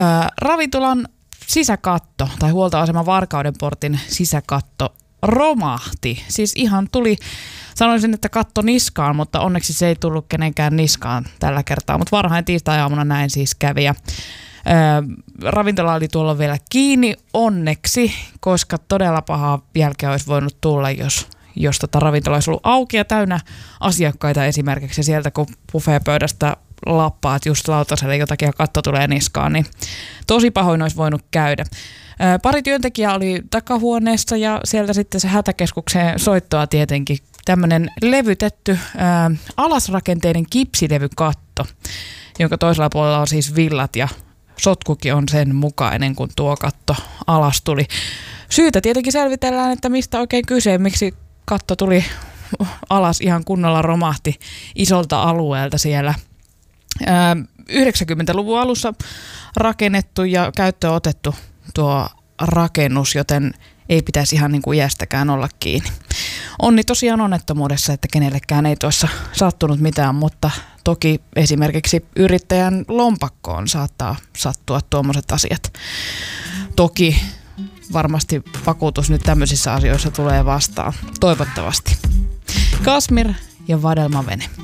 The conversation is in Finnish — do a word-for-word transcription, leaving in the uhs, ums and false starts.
Ää, ravintolan sisäkatto tai huoltoaseman Varkaudenportin sisäkatto romahti. Siis ihan tuli, sanoisin, että katto niskaan, mutta onneksi se ei tullut kenenkään niskaan tällä kertaa. Mutta varhain tiistai-aamuna näin siis kävi. Ja, ää, ravintola oli tuolla vielä kiinni onneksi, koska todella pahaa jälkeä olisi voinut tulla, jos, jos tota ravintola olisi ollut auki ja täynnä asiakkaita esimerkiksi. Sieltä kun buffeepöydästä lappaat just lautaselle jotakin ja katto tulee niskaan, niin tosi pahoin olisi voinut käydä. Pari työntekijää oli takahuoneessa ja sieltä sitten se hätäkeskukseen soittoa tietenkin. Tämmöinen levytetty ää, alasrakenteinen kipsilevykatto, jonka toisella puolella on siis villat ja sotkukin on sen mukainen, kun tuo katto alas tuli. Syytä tietenkin selvitellään, että mistä oikein kyse, miksi katto tuli alas ihan kunnolla, romahti isolta alueelta siellä. yhdeksänkymmentäluvun alussa rakennettu ja käyttöön otettu tuo rakennus, joten ei pitäisi ihan niin kuin iästäkään olla kiinni. Onni tosiaan onnettomuudessa, että kenellekään ei tuossa sattunut mitään, mutta toki esimerkiksi yrittäjän lompakkoon saattaa sattua tuommoiset asiat. Toki varmasti vakuutus nyt tämmöisissä asioissa tulee vastaan, toivottavasti. Kasmir ja Vadelma Vene.